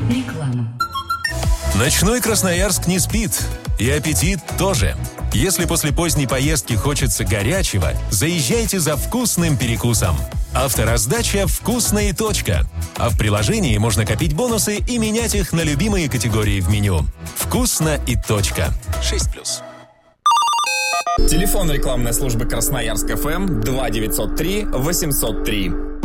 Реклама. Ночной Красноярск не спит. И аппетит тоже. Если после поздней поездки хочется горячего, заезжайте за вкусным перекусом. Автораздача «Вкусно и точка». А в приложении можно копить бонусы и менять их на любимые категории в меню. «Вкусно и точка». 6+. Телефон рекламной службы Красноярск ФМ 2903 803.